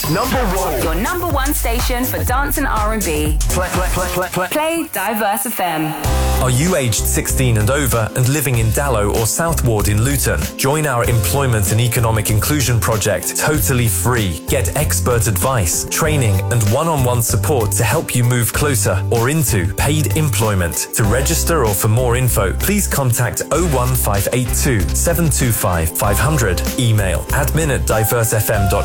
Your number one station for dance and R&B. Play Diverse FM. Are you aged 16 and over and living in Dallow or South Ward in Luton? Join our Employment and Economic Inclusion project totally free. Get expert advice, training and one-on-one support to help you move closer or into paid employment. To register or for more info, please contact 01582 725 500. Email admin@diversefm.com